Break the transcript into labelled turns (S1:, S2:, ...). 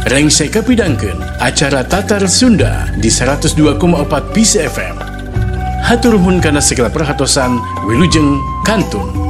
S1: Reng saya kapidangkeun acara Tatar Sunda di 102,4 PC FM. Hatur nuhun kana segala perhatosan, wilujeng kantun.